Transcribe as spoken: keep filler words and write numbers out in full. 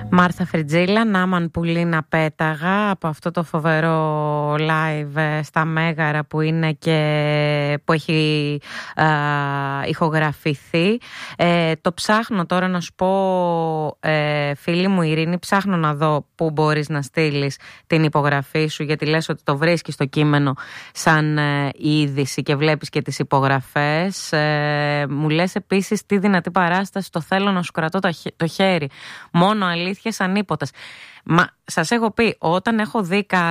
Μάρθα Φριτζίλα, Νάμαν Πουλίνα Πέταγα, από αυτό το φοβερό live στα Μέγαρα που είναι και που έχει α, ηχογραφηθεί. Ε, το ψάχνω τώρα να σου πω, ε, φίλη μου Ειρήνη, ψάχνω να δω πού μπορείς να στείλεις την υπογραφή σου, γιατί λες ότι το βρίσκεις το κείμενο σαν ε, είδηση και βλέπεις και τις υπογραφές. Ε, μου λες επίσης τι δυνατή παράσταση, το θέλω να σου κρατώ το χέρι. Μόνο αλήθειες ανίποτες. Μα σας έχω πει, όταν έχω δει